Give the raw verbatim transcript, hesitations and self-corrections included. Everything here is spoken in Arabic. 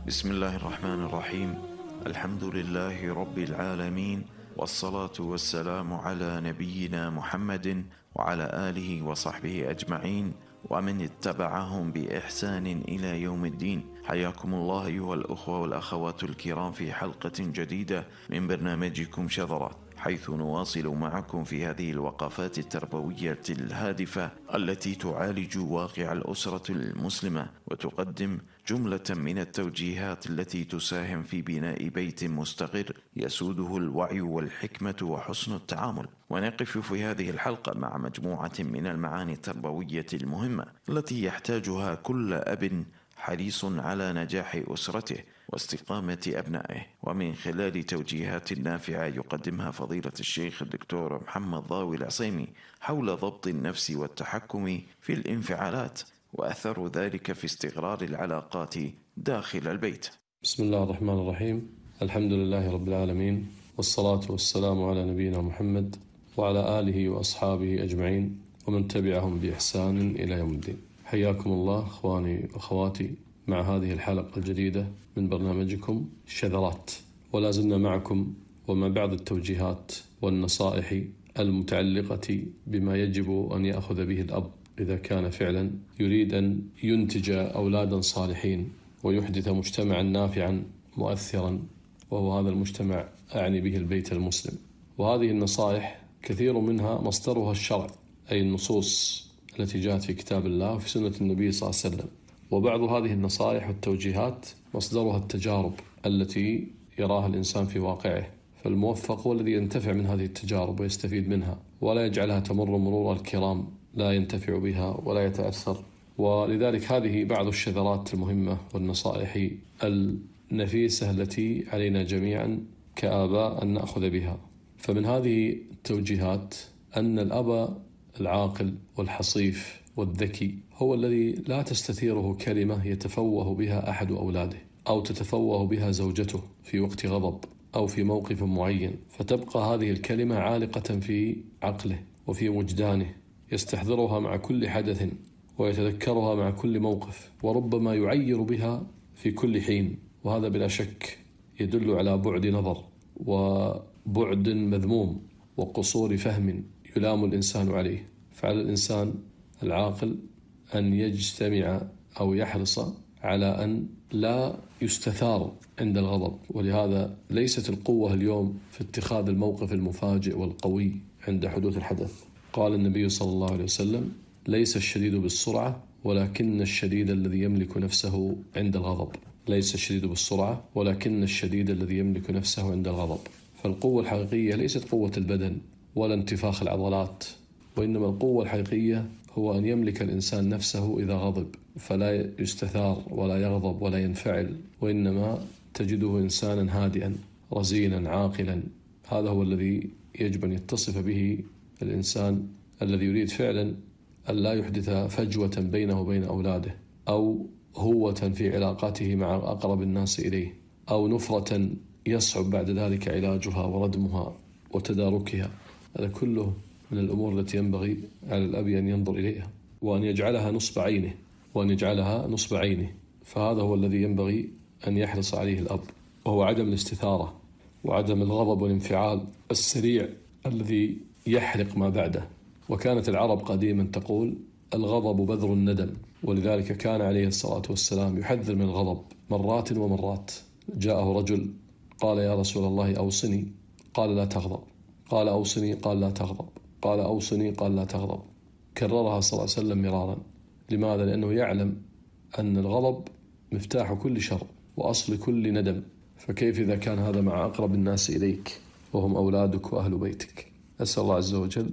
بسم الله الرحمن الرحيم. الحمد لله رب العالمين، والصلاة والسلام على نبينا محمد وعلى آله وصحبه أجمعين ومن اتبعهم بإحسان إلى يوم الدين. حياكم الله أيها الأخوة والأخوات الكرام في حلقة جديدة من برنامجكم شذرات، حيث نواصل معكم في هذه الوقفات التربوية الهادفة التي تعالج واقع الأسرة المسلمة وتقدم جملة من التوجيهات التي تساهم في بناء بيت مستقر يسوده الوعي والحكمة وحسن التعامل. ونقف في هذه الحلقة مع مجموعة من المعاني التربوية المهمة التي يحتاجها كل أب حريص على نجاح أسرته واستقامة أبنائه، ومن خلال توجيهات نافعة يقدمها فضيلة الشيخ الدكتور محمد ضاوي العصيمي حول ضبط النفس والتحكم في الانفعالات وأثر ذلك في استقرار العلاقات داخل البيت. بسم الله الرحمن الرحيم. الحمد لله رب العالمين، والصلاة والسلام على نبينا محمد وعلى آله وأصحابه أجمعين ومن تبعهم بإحسان إلى يوم الدين. حياكم الله أخواني وأخواتي مع هذه الحلقة الجديدة من برنامجكم شذرات، ولا زلنا معكم ومع بعض التوجيهات والنصائح المتعلقة بما يجب أن يأخذ به الأب إذا كان فعلا يريد أن ينتج أولادا صالحين ويحدث مجتمعا نافعا مؤثرا، وهو هذا المجتمع أعني به البيت المسلم. وهذه النصائح كثير منها مصدرها الشرع، أي النصوص التي جاءت في كتاب الله وفي سنة النبي صلى الله عليه وسلم، وبعض هذه النصائح والتوجيهات مصدرها التجارب التي يراها الإنسان في واقعه، فالموفق هو الذي ينتفع من هذه التجارب ويستفيد منها ولا يجعلها تمر مرور الكرام لا ينتفع بها ولا يتأثر. ولذلك هذه بعض الشذرات المهمة والنصائح النفيسة التي علينا جميعا كآباء أن نأخذ بها. فمن هذه التوجيهات أن الأب العاقل والحصيف والذكي هو الذي لا تستثيره كلمة يتفوه بها أحد أولاده أو تتفوه بها زوجته في وقت غضب أو في موقف معين، فتبقى هذه الكلمة عالقة في عقله وفي وجدانه، يستحضرها مع كل حدث ويتذكرها مع كل موقف، وربما يعير بها في كل حين. وهذا بلا شك يدل على بعد نظر وبعد مذموم وقصور فهم يلام الإنسان عليه. فعلى الإنسان العاقل أن يجتمع أو يحرص على أن لا يستثار عند الغضب، ولهذا ليست القوة اليوم في اتخاذ الموقف المفاجئ والقوي عند حدوث الحدث. قال النبي صلى الله عليه وسلم: ليس الشديد بالسرعة ولكن الشديد الذي يملك نفسه عند الغضب. ليس الشديد بالسرعة ولكن الشديد الذي يملك نفسه عند الغضب. فالقوة الحقيقية ليست قوة البدن ولا انتفاخ العضلات، وإنما القوة الحقيقية هو أن يملك الإنسان نفسه إذا غضب، فلا يستثار ولا يغضب ولا ينفعل، وإنما تجده إنسانا هادئا رزينا عاقلا. هذا هو الذي يجب أن يتصف به الإنسان الذي يريد فعلا أن لا يحدث فجوة بينه وبين أولاده، أو هوة في علاقاته مع أقرب الناس إليه، أو نفرة يصعب بعد ذلك علاجها وردمها وتداركها. هذا كله من الأمور التي ينبغي على الأب أن ينظر إليها وأن يجعلها نصب عينه وأن يجعلها نصب عينه. فهذا هو الذي ينبغي أن يحرص عليه الأب، وهو عدم الاستثارة وعدم الغضب والانفعال السريع الذي يحرق ما بعده. وكانت العرب قديما تقول: الغضب بذر الندم، ولذلك كان عليه الصلاة والسلام يحذر من الغضب مرات ومرات. جاءه رجل قال: يا رسول الله أوصني، قال: لا تغضب. قال: أوصني، قال: لا تغضب. قال: أوصني، قال: لا تغضب. كررها صلى الله عليه وسلم مرارا. لماذا؟ لأنه يعلم أن الغضب مفتاح كل شر وأصل كل ندم، فكيف إذا كان هذا مع أقرب الناس إليك وهم أولادك وأهل بيتك؟ أسأل الله عز وجل